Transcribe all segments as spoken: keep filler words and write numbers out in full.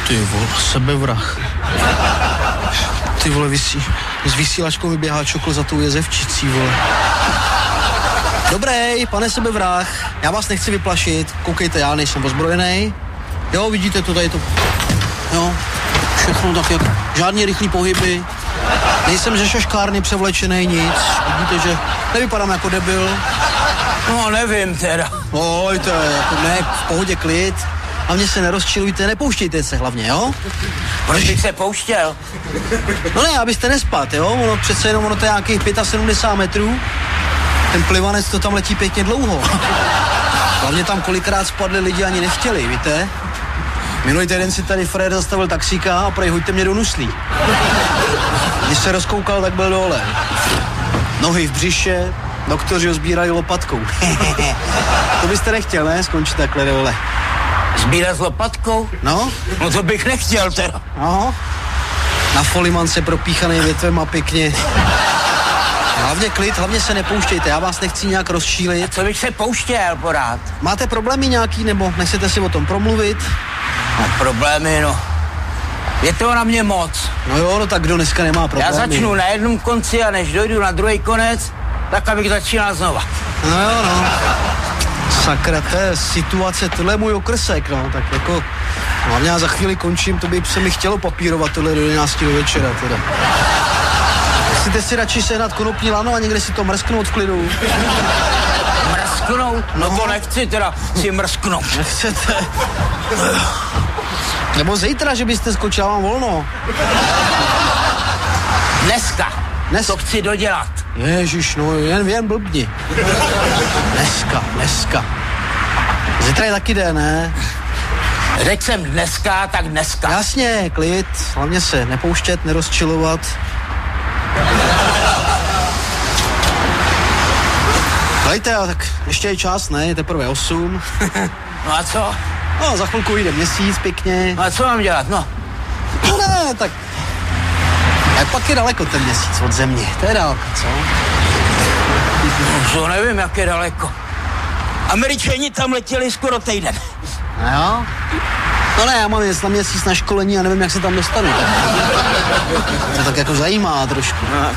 Ty vole, sebevrah. Ty vole, vysí, s vysílačkou vyběhá čokl za tou jezevčicí, vole. Dobrý, pane sebevrah, já vás nechci vyplašit, koukejte, já nejsem ozbrojený. Jo, vidíte to tady to, jo, všechno tak jak, žádný rychlý pohyby, nejsem ze šaškárny převlečený, nic, vidíte, že nevypadám jako debil. No, nevím teda. Oj, to je jako ne, v pohodě klid. Hlavně se nerozčilujte, nepouštějte se hlavně, jo? Proč bych se pouštěl? No ne, abyste nespat, jo? Ono přece jenom, ono to je nějakých sedmdesát pět metrů. Ten plivanec to tam letí pěkně dlouho. Hlavně tam kolikrát spadli lidi, ani nechtěli, víte? Minulý týden si tady Fred zastavil taxíka a prej, hoďte mě do nuslí. Když se rozkoukal, tak byl dole. Nohy v břiše, doktoři ho sbírali lopatkou. To byste nechtěl, ne? Skončit takhle dole. Sbírat s lopatkou? No? No to bych nechtěl teda. Aha. Na folimance propíchaný větvem a pěkně. Hlavně klid, hlavně se nepouštějte, já vás nechci nějak rozšílit. A co bych se pouštěl porád? Máte problémy nějaký, nebo nechcete si o tom promluvit? No problémy, no. Je toho na mě moc. No jo, no tak kdo dneska nemá problémy? Já začnu na jednom konci a než dojdu na druhý konec, tak abych začínal znova. No jo, no. Sakra, to je situace, tohle je můj okrsek, no, tak jako, hlavně já za chvíli končím, to by se mi chtělo papírovat tohle do jedenácti do večera, teda. Chcete si radši sehnat konopní lano a někde si to mrsknout v klidu? Mrsknout? No, no to nechci teda si mrsknout. Nechcete? Nebo zítra, že byste skočila, mám volno. Dneska. Dnes... To chci dodělat. Ježiš, no jen, jen blbni. Dneska, dneska. Zítra je taky den, ne? Řekl jsem dneska, tak dneska. Jasně, klid, hlavně se nepouštět, nerozčilovat. Hlejte, tak ještě je čas, ne? Je teprve osm. No a co? No, za chvilku jde měsíc pěkně. No a co mám dělat, no? No ne, tak... Jak pak je daleko ten měsíc od země? To je dálka, co? No, to nevím, jak je daleko. Američani tam letěli skoro týden. No jo? No ne, já mám jet na měsíc na školení a nevím, jak se tam dostanu. To tak jako zajímá trošku. No.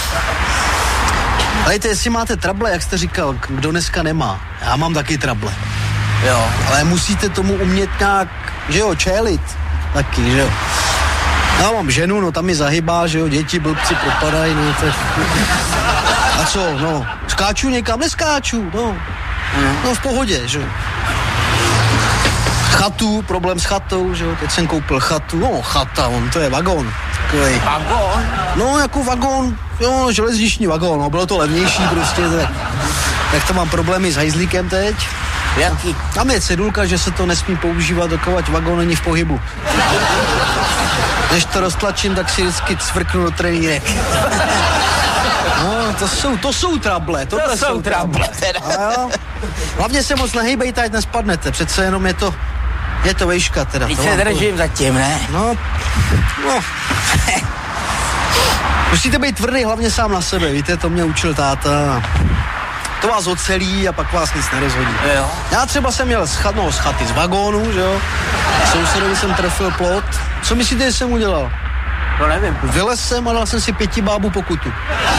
Hejte, jestli máte trable, jak jste říkal, kdo dneska nemá. Já mám taky trable. Jo. Ale musíte tomu umět nějak, že jo, čelit. Taky, že jo. Já mám ženu, no tam mi zahybá, že jo, děti, blbci propadají, no to... A co, no, skáču někam, neskáču, no. No v pohodě, že jo. Chatu, problém s chatou, že jo, teď jsem koupil chatu, no chata, on, to je vagón. Takový. Vagón? No, jako vagón, jo, železniční vagón, no, bylo to levnější prostě, tak, tak to mám problémy s hajzlíkem teď. Jaký? Tam je cedulka, že se to nesmí používat, dokud vagón není v pohybu. Než to roztlačím, tak si vždycky cvrknu do trenírek. No, to jsou, to jsou trable. To jsou, jsou trable, teda. Jo. Hlavně se moc nehejbejte, ať nespadnete. Přece jenom je to, je to vejška, teda. Teď se držím zatím, ne? No, no. Musíte být tvrdý hlavně sám na sebe, víte, to mě učil táta. To vás ocelí a pak vás nic nerozhodí. Jo. Já třeba jsem měl z, chat, no, z chaty z vagónu, že jo. Sousedovi jsem trefil plot. Co myslíte, že jsem udělal? To nevím. Vylez jsem a dal jsem si pěti bábu pokutu.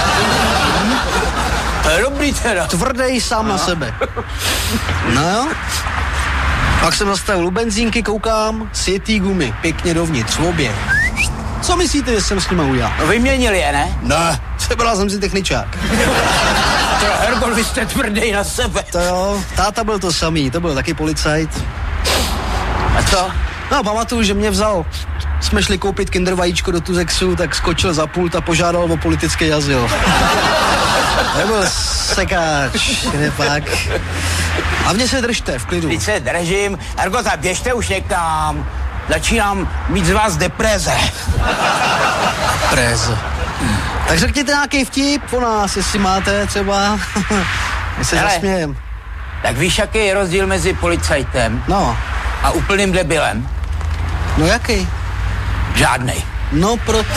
To je dobrý teda. Tvrdej sám na sebe. No jo. Pak jsem zastavil u benzínky, koukám, sjetý gumy, pěkně dovnitř, v obě. Co myslíte, že jsem s nima udělal? No vyměnili je, ne? Ne, sebral jsem si techničák. To Hergol, vy jste tvrdý na sebe. To jo, táta byl to samý, to byl taky policajt. A co? No, pamatuju, že mě vzal. Jsme šli koupit kinder vajíčko do Tuzexu, tak skočil za pult a požádal o politický azyl. Nebyl sekáč, nepak. Hlavně se držte, v klidu. Teď se držím. Hergota, běžte už někam. Začínám mít z vás depreze. Depreze. Hmm. Tak řekněte nějaký vtip o nás, jestli máte třeba. My se Hele, zasmějem. Tak víš, jaký je rozdíl mezi policajtem No. a úplným debilem? No jaký? Žádnej. No proto.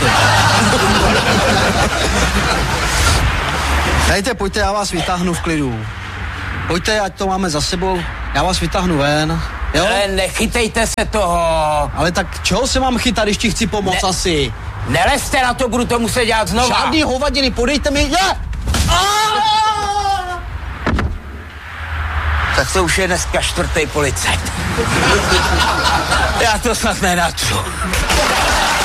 Dejte, pojďte, já vás vytáhnu v klidu. Pojďte, ať to máme za sebou. Já vás vytáhnu ven. Jo? Ale nechytejte se toho. Ale tak čeho se mám chytat, když ti chci pomoct Ne. asi? Nelezte na to, budu to muset dělat znova. Žádný hovadiny, podejte mi... Je! Tak to už je dneska čtvrtý policajt. Já to snad nenatřu.